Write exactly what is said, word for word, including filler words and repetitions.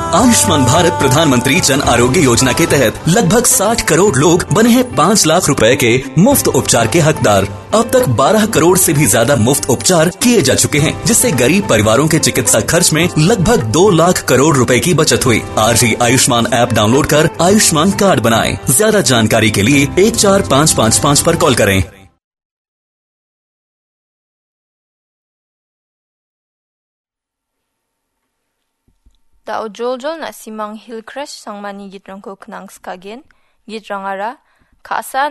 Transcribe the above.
आयुष्मान भारत प्रधानमंत्री जन आरोग्य योजना के तहत लगभग साठ करोड़ लोग बने हैं पाँच लाख रुपए के मुफ्त उपचार के हकदार। अब तक बारह करोड़ से भी ज्यादा मुफ्त उपचार किए जा चुके हैं, जिससे गरीब परिवारों के चिकित्सा खर्च में लगभग दो लाख करोड़ रुपए की बचत हुई। आज ही आयुष्मान ऐप डाउनलोड कर आयुष्मान कार्ड बनाएं। ज्यादा जानकारी के लिए एक चार पाँच पाँच पाँच पर कॉल करें। Tao joljol na simang Hillcrest sang mani gitrang ko knang skagen gitrangara kasa